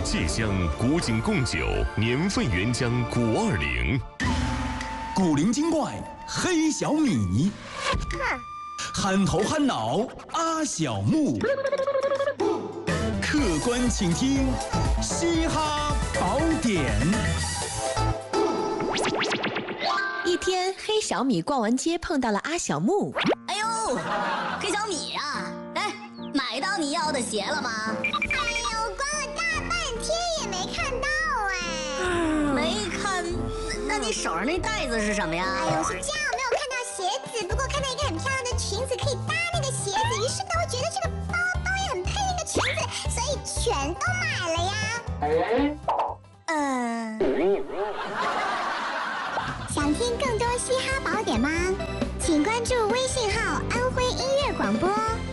芥香古井贡酒，年份原浆520。 古灵精怪黑小米，憨头憨脑阿小木，客官请听嘻哈宝典。 一天，黑小米逛完街碰到了阿小木。 哎呦，黑小米啊，哎，买到你要的鞋了吗？ 哎呦，逛了大半天也没看到哎。 没看，那你手上那袋子是什么呀？ 哎呦，是这样，没有看到鞋子，不过看到一个很漂亮的裙子可以搭那个鞋子，于是呢，我觉得这个包也很配那个裙子，所以全都买了呀。想听更多嘻哈宝典吗？请关注微信号安徽音乐广播。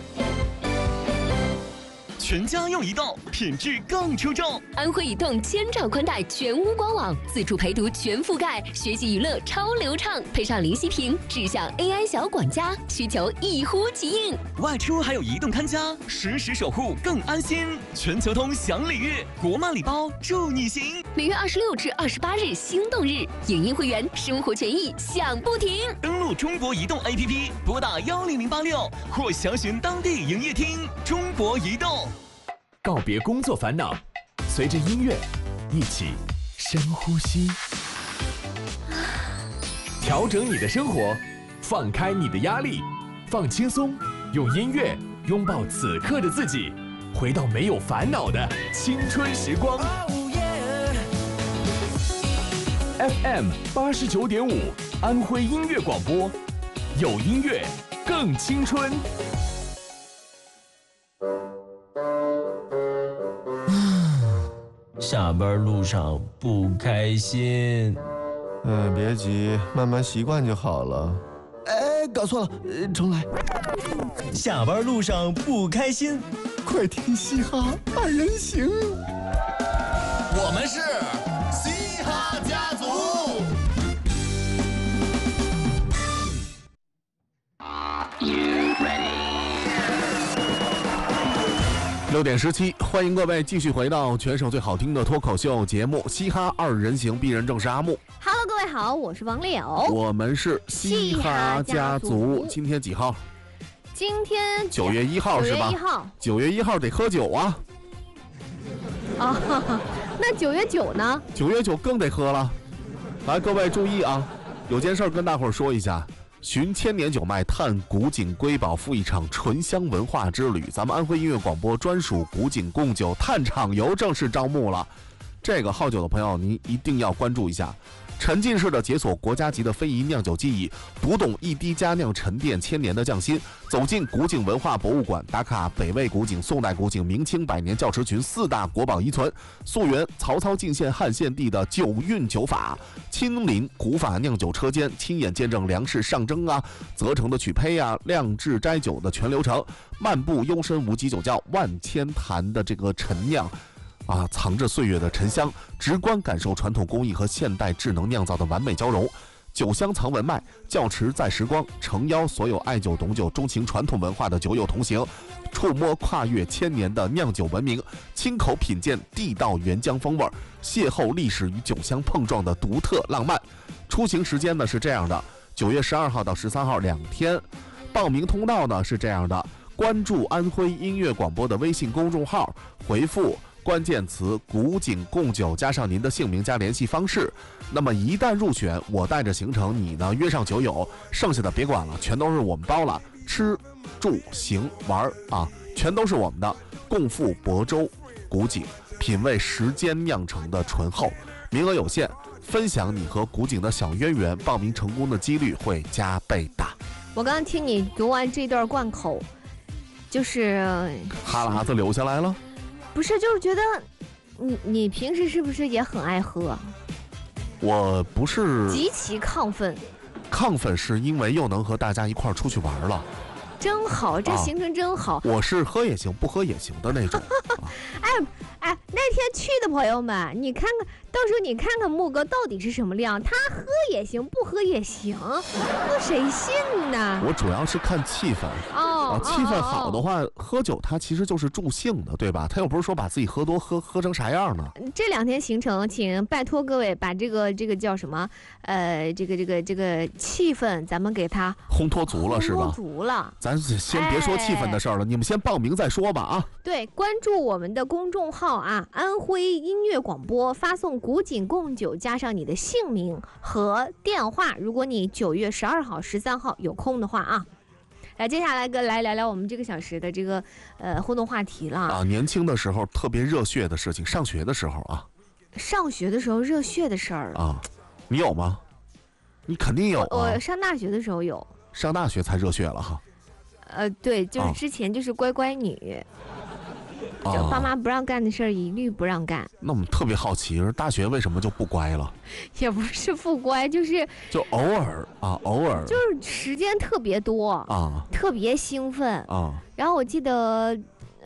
全家用移动，品质更出众。 安徽移动千兆宽带全屋官网，自助陪读全覆盖，学习娱乐超流畅，配上零息屏，智享 AI 小管家，需求一呼即应。 外出还有移动看家，实时守护更安心。全球通享礼遇，国漫礼包祝你行。 每月26至28日心动日，影音会员生活权益享不停。 登录中国移动 APP， 拨打10086或详询当地营业厅。中国移动。 告别工作烦恼，随着音乐一起深呼吸，调整你的生活，放开你的压力，放轻松，用音乐拥抱此刻的自己，回到没有烦恼的青春时光。FM 89.5，安徽音乐广播，有音乐更青春。 下班路上不开心。 别急，慢慢习惯就好了。 搞错了，重来。 下班路上不开心， 快听嘻哈二人行。 我们是嘻哈家族。 6点17，欢迎各位继续回到全省最好听的脱口秀节目《嘻哈二人行》，鄙人正是阿木。 Hello， 各位好，我是王柳。 我们是嘻哈家族。今天几号？ 今天 9月1号是吧？9月1号得喝酒啊。 那9月9呢 ？9月9更得喝了。来，各位注意啊，有件事跟大伙儿说一下。寻千年九脉，探古井瑰宝，赴一场醇香文化之旅。咱们安徽音乐广播专属古井贡酒探场游正式招募了，这个好酒的朋友您一定要关注一下。沉浸式的解锁国家级的非遗酿酒技艺，读懂一滴佳酿沉淀千年的匠心，走进古井文化博物馆，打卡北魏古井、宋代古井、明清百年窖池群4大国宝遗存，溯源曹操进献汉献帝的酒韵酒法，亲临古法酿酒车间，亲眼见证粮食上蒸啊、责成的取胚啊、酿制摘酒的全流程，漫步幽深无极酒窖万千坛的这个陈酿。藏着岁月的沉香，直观感受传统工艺和现代智能酿造的完美交融。酒香藏文脉，窖池在时光，诚邀所有爱酒懂酒、钟情传统文化的酒友同行，触摸跨越千年的酿酒文明，亲口品鉴地道原浆风味，邂逅历史与酒香碰撞的独特浪漫。出行时间呢是这样的，9月12号到13号2天。报名通道呢是这样的，关注安徽音乐广播的微信公众号，回复关键词古井贡酒加上您的姓名加联系方式，那么一旦入选，我带着行程，你呢约上酒友，剩下的别管了，全都是我们包了，吃住行玩啊，全都是我们的。共赴亳州古井，品味时间酿成的醇厚，名额有限，分享你和古井的小渊源，报名成功的几率会加倍大。 我刚刚听你读完这段贯口，就是哈喇子流下来了。 不是，就是觉得你平时是不是也很爱喝？ 我不是极其亢奋。 亢奋是因为又能和大家一块儿出去玩了， 真好，这行程真好。 我是喝也行，不喝也行的那种。 哎，那天去的朋友们，你看看到时候你看看木哥到底是什么量，他喝也行，不喝也行，那谁信呢？ 我主要是看气氛气氛好的话，喝酒它其实就是助兴的，对吧？他又不是说把自己喝多喝成啥样呢？ 这2天行程，请拜托各位把这个叫什么这个气氛咱们给他烘托足了，是吧？ 烘托足了。 咱先别说气氛的事儿了，你们先报名再说吧啊！ 对，关注我们的公众号啊，安徽音乐广播，发送古井贡酒加上你的姓名和电话。如果你9月12号、13号有空的话啊。来，接下来来聊聊我们这个小时的这个互动话题了啊。年轻的时候特别热血的事情，上学的时候啊。 上学的时候热血的事儿啊，你有吗？你肯定有啊。 我上大学的时候有。 上大学才热血了哈。 对，就是之前就是乖乖女，就爸妈不让干的事儿一律不让干。 那我们特别好奇，大学为什么就不乖了？ 也不是不乖，就偶尔啊，偶尔就是时间特别多啊， 特别兴奋啊。 然后我记得，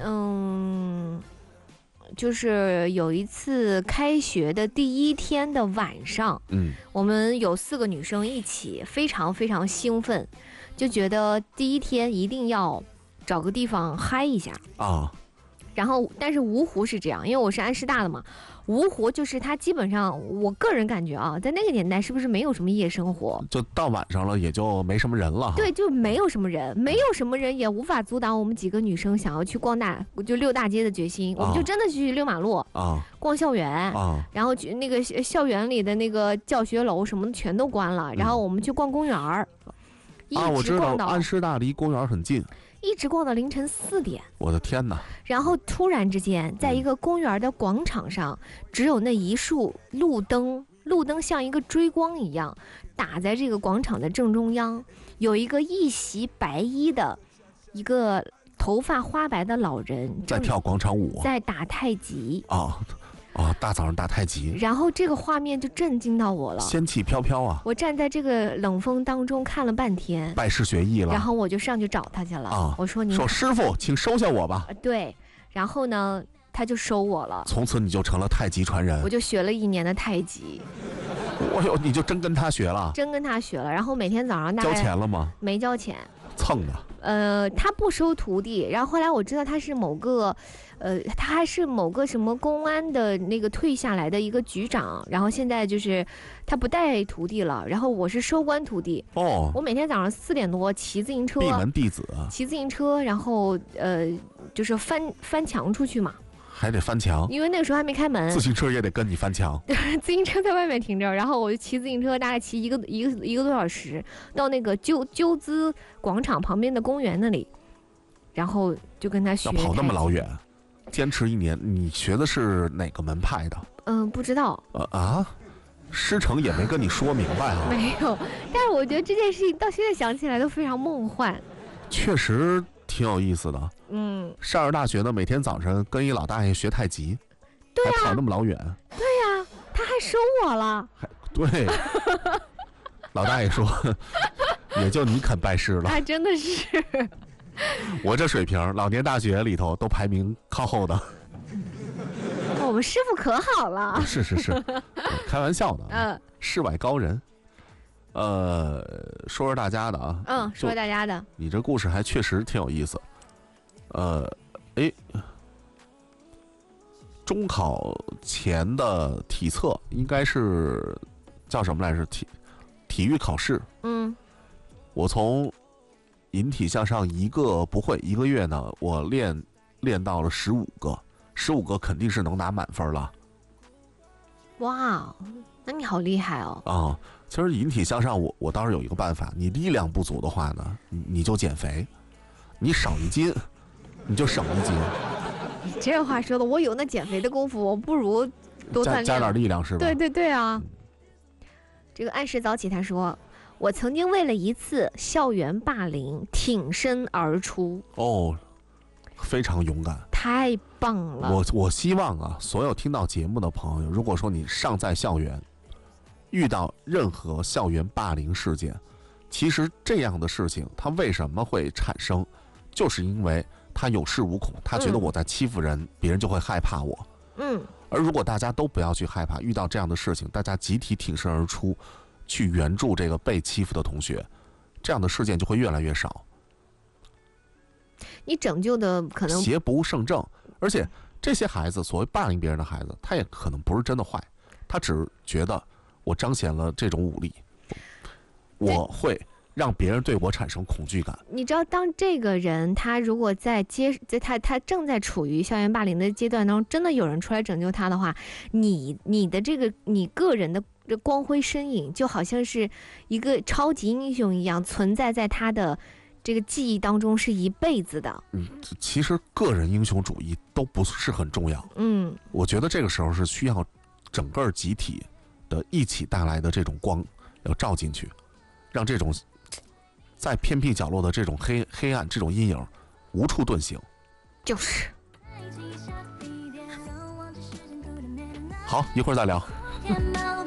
就是有一次开学的第1天的晚上，我们有4个女生一起，非常非常兴奋，就觉得第1天一定要找个地方嗨一下啊。 然后，但是芜湖是这样，因为我是安师大的嘛，芜湖就是它基本上，我个人感觉啊，在那个年代是不是没有什么夜生活？ 就到晚上了，也就没什么人了。 对，就没有什么人，没有什么人，也无法阻挡我们几个女生想要去溜大街的决心。我们就真的去溜马路啊， 逛校园啊，然后去那个校园里的那个教学楼什么的全都关了，然后我们去逛公园儿。 我知道安师大离公园很近。 一直逛到凌晨4点， 我的天哪！ 然后突然之间，在一个公园的广场上，只有那一束路灯像一个追光一样，打在这个广场的正中央，有一个一袭白衣的，一个头发花白的老人在跳广场舞， 在打太极大早上打太极， 然后这个画面就震惊到我了， 仙气飘飘啊！ 我站在这个冷风当中看了半天， 拜师学艺了。 然后我就上去找他去了我说：“ 说师傅，请收下我吧。” 对，然后呢，他就收我了。 从此你就成了太极传人。 我就学了1年的太极。 你就真跟他学了？ 真跟他学了，然后每天早上大概交钱了吗？ 没交钱。 蹭的。 他不收徒弟，然后后来我知道他是某个。他还是某个什么公安的那个退下来的一个局长，然后现在就是他不带徒弟了，然后我是收官徒弟。我每天早上4点多骑自行车， 闭门弟子， 骑自行车，然后就是翻墙出去嘛， 还得翻墙， 因为那个时候还没开门， 自行车也得跟你翻墙。 自行车在外面停着，然后我就骑自行车，大概骑一个多小时，到那个鸠兹广场旁边的公园那里，然后就跟他学。 要跑那么老远？坚持1年，你学的是哪个门派的？ 不知道。 师承也没跟你说明白啊。 没有，但是我觉得这件事情到现在想起来都非常梦幻。 确实挺有意思的。上着大学呢，每天早上跟一老大爷学太极， 对呀， 还跑那么老远。 对呀，他还收我了。 对，老大爷说，也就你肯拜师了。 还真的是。 我这水平，老年大学里头都排名靠后的。 我们师傅可好了。 是，开玩笑的。世外高人。说说大家的啊。 说说大家的。 你这故事还确实挺有意思。中考前的体测应该是叫什么来着？体育考试。我从引体向上1个不会1个月呢，我练到了15个肯定是能拿满分了。 哇，那你好厉害哦！ 其实引体向上我倒是有一个办法，你力量不足的话呢，你就减肥，你少1斤，你就省1斤。 你这话说的，我有那减肥的功夫，我不如多锻炼， 加点力量是吧？ 对啊。这个按时早起他说。我曾经为了一次校园霸凌挺身而出。 非常勇敢， 太棒了。 我希望所有听到节目的朋友，如果说你尚在校园，遇到任何校园霸凌事件，其实这样的事情它为什么会产生，就是因为他有恃无恐，他觉得我在欺负人，别人就会害怕我。 而如果大家都不要去害怕，遇到这样的事情，大家集体挺身而出，去援助这个被欺负的同学，这样的事件就会越来越少。 你拯救的可能邪不胜正，而且这些孩子，所谓霸凌别人的孩子，他也可能不是真的坏，他只是觉得我彰显了这种武力，我会让别人对我产生恐惧感。 你知道，当这个人他如果在他正在处于校园霸凌的阶段当中，真的有人出来拯救他的话，你的这个你个人的光辉身影，就好像是一个超级英雄一样，存在在他的这个记忆当中是一辈子的。 其实个人英雄主义都不是很重要。我觉得这个时候是需要整个集体的一起带来的这种光要照进去，让这种在偏僻角落的这种黑暗这种阴影无处遁形。 就是好，一会儿再聊。